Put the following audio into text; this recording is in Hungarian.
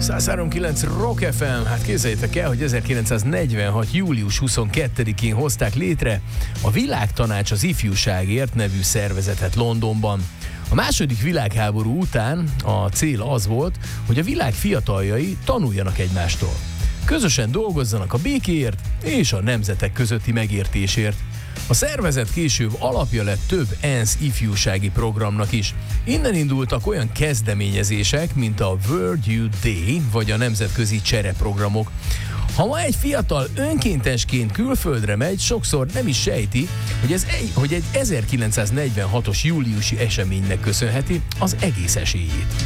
103.9 Rock FM, hát képzeljétek el, hogy 1946. július 22-én hozták létre a Világtanács az ifjúságért nevű szervezetet Londonban. A második világháború után a cél az volt, hogy a világ fiataljai tanuljanak egymástól. Közösen dolgozzanak a békéért és a nemzetek közötti megértésért. A szervezet később alapja lett több ENSZ ifjúsági programnak is. Innen indultak olyan kezdeményezések, mint a World Youth Day vagy a nemzetközi csereprogramok. Ha ma egy fiatal önkéntesként külföldre megy, sokszor nem is sejti, hogy egy 1946-os júliusi eseménynek köszönheti az egész esélyét.